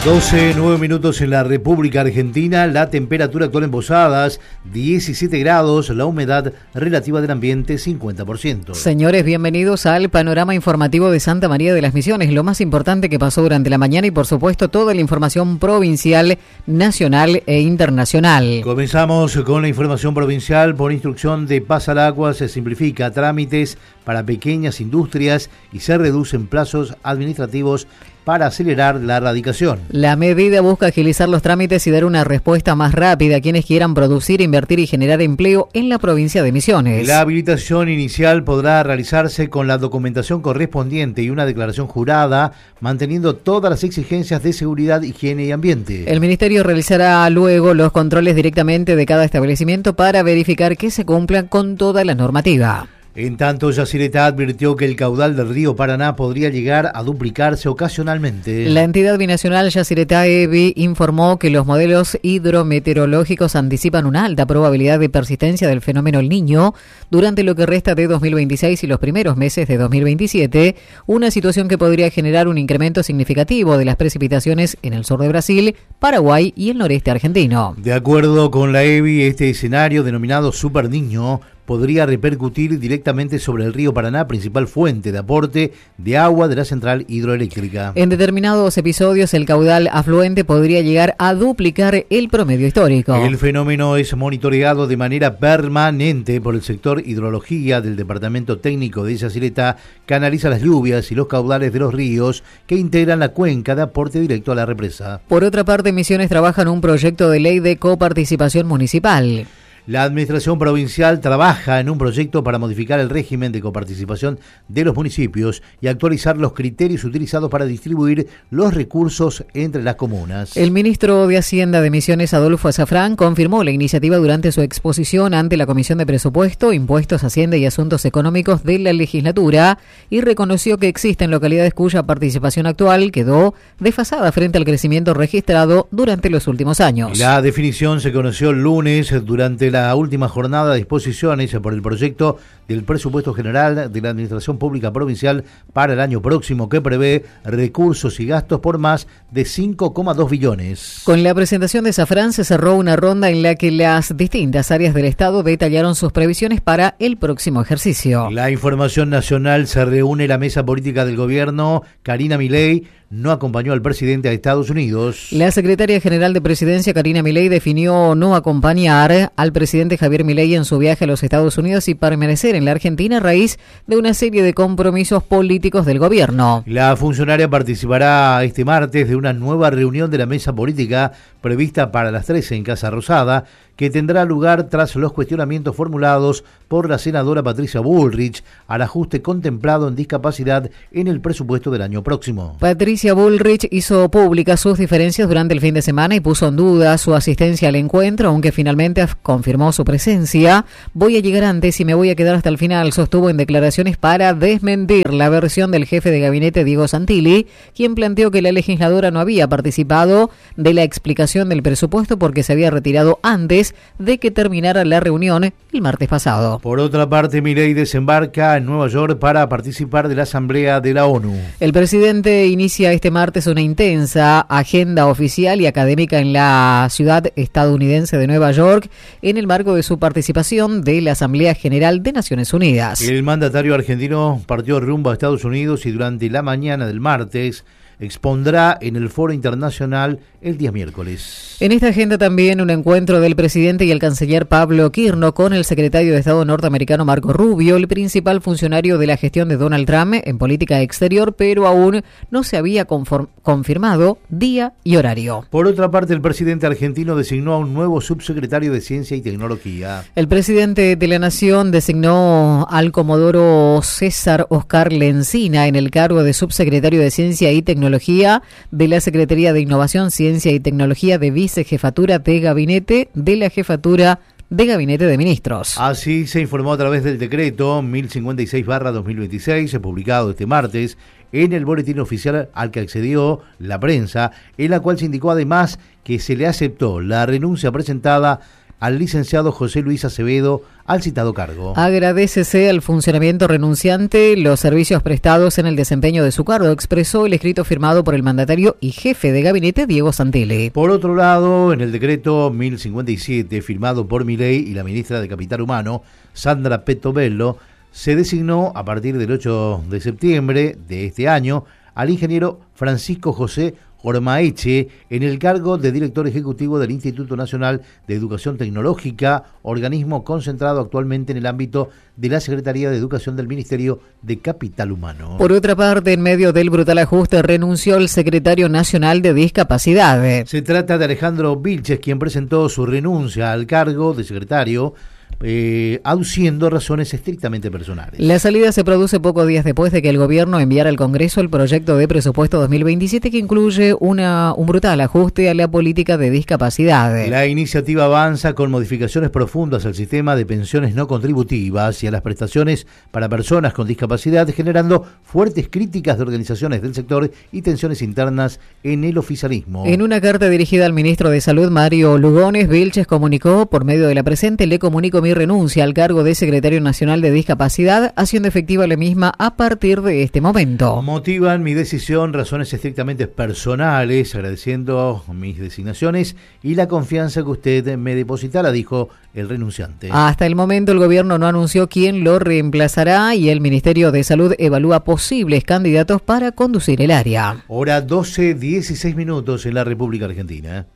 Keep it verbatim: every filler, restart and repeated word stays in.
doce, nueve minutos en la República Argentina, la temperatura actual en Posadas, diecisiete grados, la humedad relativa del ambiente, cincuenta por ciento. Señores, bienvenidos al panorama informativo de Santa María de las Misiones, lo más importante que pasó durante la mañana y por supuesto toda la información provincial, nacional e internacional. Comenzamos con la información provincial. Por instrucción de Paz al Agua se simplifica trámites para pequeñas industrias y se reducen plazos administrativos para acelerar la erradicación. La medida busca agilizar los trámites y dar una respuesta más rápida a quienes quieran producir, invertir y generar empleo en la provincia de Misiones. La habilitación inicial podrá realizarse con la documentación correspondiente y una declaración jurada, manteniendo todas las exigencias de seguridad, higiene y ambiente. El Ministerio realizará luego los controles directamente de cada establecimiento para verificar que se cumplan con toda la normativa. En tanto, Yacyretá advirtió que el caudal del río Paraná podría llegar a duplicarse ocasionalmente. La entidad binacional Yacyretá E B I informó que los modelos hidrometeorológicos anticipan una alta probabilidad de persistencia del fenómeno El Niño durante lo que resta de dos mil veintiséis y los primeros meses de dos mil veintisiete, una situación que podría generar un incremento significativo de las precipitaciones en el sur de Brasil, Paraguay y el noreste argentino. De acuerdo con la E B I, este escenario denominado Super Niño podría repercutir directamente sobre el río Paraná, principal fuente de aporte de agua de la central hidroeléctrica. En determinados episodios, el caudal afluente podría llegar a duplicar el promedio histórico. El fenómeno es monitoreado de manera permanente por el sector hidrología del Departamento Técnico de Yacyretá, que analiza las lluvias y los caudales de los ríos que integran la cuenca de aporte directo a la represa. Por otra parte, Misiones trabaja en un proyecto de ley de coparticipación municipal. La Administración Provincial trabaja en un proyecto para modificar el régimen de coparticipación de los municipios y actualizar los criterios utilizados para distribuir los recursos entre las comunas. El ministro de Hacienda de Misiones, Adolfo Azafrán, confirmó la iniciativa durante su exposición ante la Comisión de Presupuesto, Impuestos, Hacienda y Asuntos Económicos de la legislatura y reconoció que existen localidades cuya participación actual quedó desfasada frente al crecimiento registrado durante los últimos años. La definición se conoció el lunes durante la la última jornada de exposiciones por el proyecto del presupuesto general de la Administración Pública Provincial para el año próximo, que prevé recursos y gastos por más de cinco coma dos billones. Con la presentación de Azafrán se cerró una ronda en la que las distintas áreas del Estado detallaron sus previsiones para el próximo ejercicio. La información nacional: se reúne la mesa política del gobierno. Karina Milei no acompañó al presidente a Estados Unidos. La secretaria general de Presidencia, Karina Milei, definió no acompañar al presidente Javier Milei en su viaje a los Estados Unidos y permanecer en la Argentina a raíz de una serie de compromisos políticos del gobierno. La funcionaria participará este martes de una nueva reunión de la mesa política prevista para las trece en Casa Rosada, que tendrá lugar tras los cuestionamientos formulados por la senadora Patricia Bullrich al ajuste contemplado en discapacidad en el presupuesto del año próximo. Patricia Bullrich hizo públicas sus diferencias durante el fin de semana y puso en duda su asistencia al encuentro, aunque finalmente confirmó su presencia. Voy a llegar antes y me voy a quedar hasta el final, sostuvo en declaraciones para desmentir la versión del jefe de gabinete Diego Santilli, quien planteó que la legisladora no había participado de la explicación del presupuesto porque se había retirado antes de que terminara la reunión el martes pasado. Por otra parte, Milei desembarca en Nueva York para participar de la Asamblea de la ONU. El presidente inicia este martes una intensa agenda oficial y académica en la ciudad estadounidense de Nueva York en el marco de su participación de la Asamblea General de Naciones Unidas. El mandatario argentino partió rumbo a Estados Unidos y durante la mañana del martes expondrá en el Foro Internacional el día miércoles. En esta agenda también un encuentro del presidente y el canciller Pablo Kirno con el secretario de Estado norteamericano Marco Rubio, el principal funcionario de la gestión de Donald Trump en política exterior, pero aún no se había conform- confirmado día y horario. Por otra parte, el presidente argentino designó a un nuevo subsecretario de Ciencia y Tecnología. El presidente de la Nación designó al comodoro César Oscar Lencina en el cargo de subsecretario de Ciencia y Tecnología de la Secretaría de Innovación, Ciencia y Tecnología de Vicejefatura de Gabinete de la Jefatura de Gabinete de Ministros. Así se informó a través del decreto mil cincuenta y seis barra dos mil veintiséis, publicado este martes en el boletín oficial al que accedió la prensa, en la cual se indicó además que se le aceptó la renuncia presentada al licenciado José Luis Acevedo al citado cargo. Agradécese al funcionamiento renunciante los servicios prestados en el desempeño de su cargo, expresó el escrito firmado por el mandatario y jefe de gabinete Diego Santilli. Por otro lado, en el decreto mil cincuenta y siete, firmado por Milei y la ministra de Capital Humano, Sandra Petovelo, se designó a partir del ocho de septiembre de este año al ingeniero Francisco José Ormaeche en el cargo de director ejecutivo del Instituto Nacional de Educación Tecnológica, organismo concentrado actualmente en el ámbito de la Secretaría de Educación del Ministerio de Capital Humano. Por otra parte, en medio del brutal ajuste, renunció el secretario nacional de Discapacidad. Se trata de Alejandro Vilches, quien presentó su renuncia al cargo de secretario, Eh, aduciendo razones estrictamente personales. La salida se produce pocos días después de que el gobierno enviara al Congreso el proyecto de presupuesto dos mil veintisiete que incluye una, un brutal ajuste a la política de discapacidad. La iniciativa avanza con modificaciones profundas al sistema de pensiones no contributivas y a las prestaciones para personas con discapacidad, generando fuertes críticas de organizaciones del sector y tensiones internas en el oficialismo. En una carta dirigida al ministro de Salud, Mario Lugones, Vilches comunicó: por medio de la presente le comunico mi renuncia al cargo de secretario nacional de discapacidad, haciendo efectiva la misma a partir de este momento. Motivan mi decisión razones estrictamente personales, agradeciendo mis designaciones y la confianza que usted me depositara, dijo el renunciante. Hasta el momento el gobierno no anunció quién lo reemplazará y el Ministerio de Salud evalúa posibles candidatos para conducir el área. Hora doce, dieciséis minutos en la República Argentina.